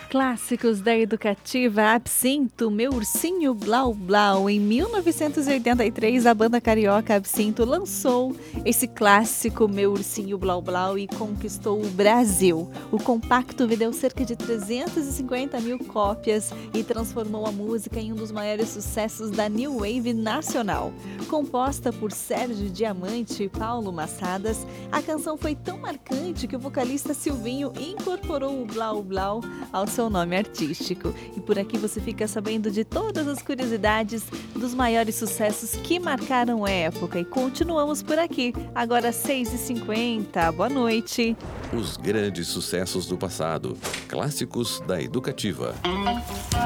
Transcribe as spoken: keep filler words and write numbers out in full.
Clássicos da Educativa, Absinto, Meu Ursinho Blau Blau. Em mil novecentos e oitenta e três, a banda carioca Absinto lançou esse clássico Meu Ursinho Blau Blau e conquistou o Brasil. O compacto vendeu cerca de trezentas e cinquenta mil cópias e transformou a música em um dos maiores sucessos da New Wave nacional. Composta por Sérgio Diamante e Paulo Massadas, a canção foi tão marcante que o vocalista Silvinho incorporou o Blau Blau ao seu nome artístico. E por aqui você fica sabendo de todas as curiosidades dos maiores sucessos que marcaram a época. E continuamos por aqui, agora seis e cinquenta. Boa noite. Os grandes sucessos do passado. Clássicos da Educativa.